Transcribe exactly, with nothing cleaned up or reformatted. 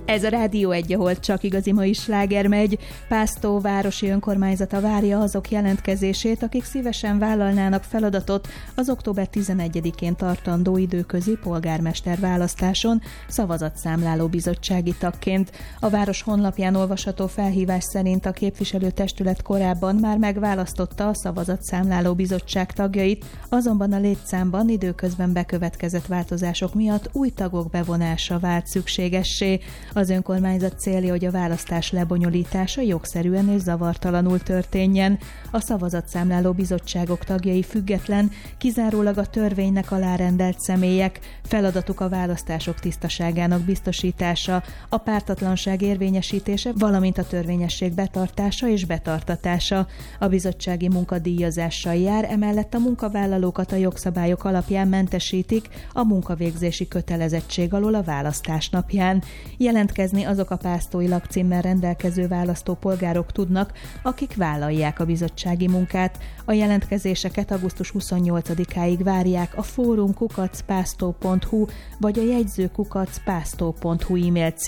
Ez a Rádió egy, ahol csak igazi mai sláger megy. Pásztó városi önkormányzata várja azok jelentkezését, akik szívesen vállalnának feladatot az október tizenegyedikén tartandó időközi polgármester választáson szavazatszámláló bizottsági tagként. A város honlapján olvasható felhívás szerint a képviselőtestület korábban már megválasztotta a szavazatszámláló bizottság tagjait, azonban a létszámban időközben bekövetkezett változások miatt új tagok bevonása vált szükségessé. Az önkormányzat célja, hogy a választás lebonyolítása jogszerűen és zavartalanul történjen. A szavazatszámláló bizottságok tagjai független, kizárólag a törvénynek alárendelt személyek, feladatuk a választások tisztaságának biztosítása, a pártatlanság érvényesítése, valamint a törvényesség betartása és betartatása. A bizottsági munka díjazással jár, emellett a munkavállalókat a jogszabályok alapján mentesítik a munkavégzési kötelezettség alól a választás napján. Jelentkezni azok a pásztói lakcímmel rendelkező választópolgárok tudnak, akik vállalják a bizottsági munkát. A jelentkezéseket augusztus huszonnyolcadikáig várják a fórum kukac pásztó pont hu vagy a jegyző kukac pásztó pont hu e-mail címén.